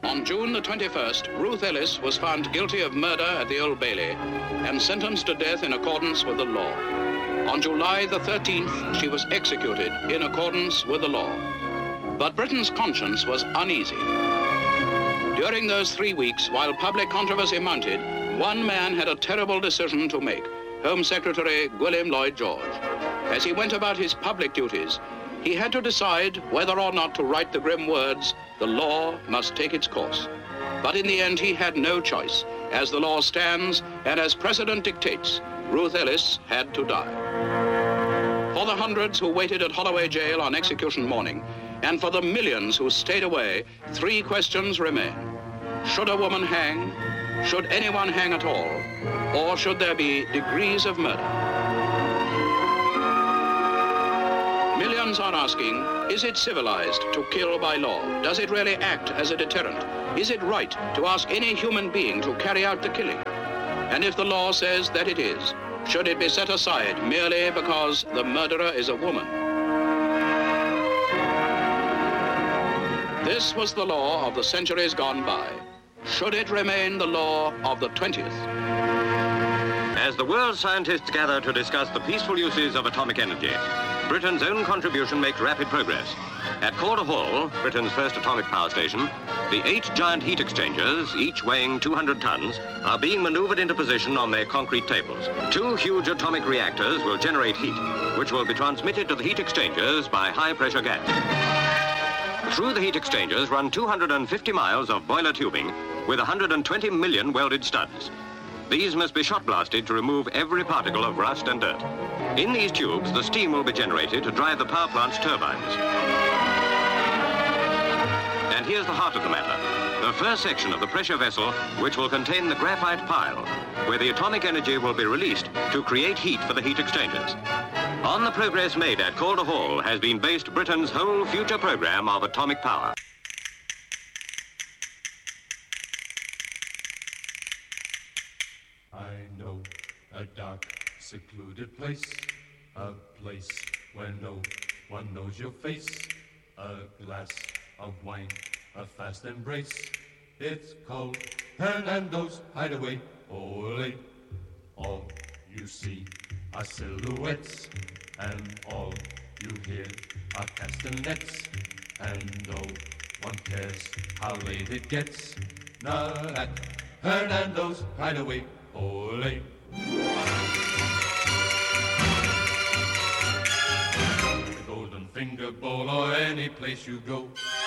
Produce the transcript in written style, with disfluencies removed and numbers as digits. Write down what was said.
On June the 21st, Ruth Ellis was found guilty of murder at the Old Bailey and sentenced to death in accordance with the law. On July the 13th, she was executed in accordance with the law. But Britain's conscience was uneasy. During those 3 weeks, while public controversy mounted, one man had a terrible decision to make, Home Secretary William Lloyd George. As he went about his public duties, he had to decide whether or not to write the grim words, "The law must take its course." But in the end, he had no choice. As the law stands, and as precedent dictates, Ruth Ellis had to die. For the hundreds who waited at Holloway Jail on execution morning, and for the millions who stayed away, 3 questions remain. Should a woman hang? Should anyone hang at all? Or should there be degrees of murder? Millions are asking, is it civilized to kill by law? Does it really act as a deterrent? Is it right to ask any human being to carry out the killing? And if the law says that it is, should it be set aside merely because the murderer is a woman? This was the law of the centuries gone by. Should it remain the law of the 20th? As the world's scientists gather to discuss the peaceful uses of atomic energy, Britain's own contribution makes rapid progress. At Calder Hall, Britain's first atomic power station, the 8 giant heat exchangers, each weighing 200 tons, are being maneuvered into position on their concrete tables. 2 huge atomic reactors will generate heat, which will be transmitted to the heat exchangers by high-pressure gas. Through the heat exchangers run 250 miles of boiler tubing with 120 million welded studs. These must be shot blasted to remove every particle of rust and dirt. In these tubes, the steam will be generated to drive the power plant's turbines. And here's the heart of the matter. The first section of the pressure vessel, which will contain the graphite pile, where the atomic energy will be released to create heat for the heat exchangers. On the progress made at Calder Hall has been based Britain's whole future program of atomic power. I know a dark, secluded place, a place where no one knows your face, a glass of wine, a fast embrace. It's called Hernando's Hideaway. Ole, all you see are silhouettes, and all you hear are castanets, and no one cares how late it gets. Not at Hernando's Hideaway. Ole. The Golden Finger Bowl or any place you go.